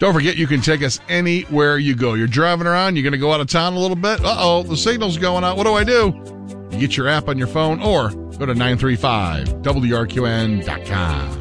Don't forget, you can take us anywhere you go. You're driving around, you're going to go out of town a little bit. Uh-oh, the signal's going out. What do I do? You get your app on your phone or go to 935wrqn.com.